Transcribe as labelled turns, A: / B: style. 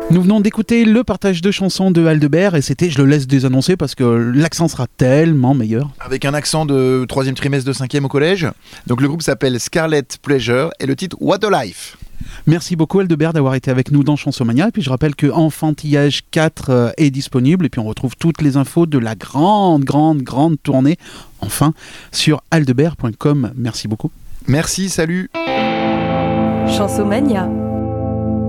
A: Nous venons d'écouter le partage de chansons de Aldebert et c'était, je le laisse désannoncer parce que l'accent sera tellement meilleur.
B: Avec un accent de 3e trimestre de 5e au collège. Donc le groupe s'appelle Scarlet Pleasure et le titre What a Life.
A: Merci beaucoup Aldebert d'avoir été avec nous dans Chansomania. Et puis je rappelle que Enfantillage 4 est disponible et puis on retrouve toutes les infos de la grande tournée, enfin, sur aldebert.com. Merci beaucoup.
B: Merci, salut.
C: Chansomania.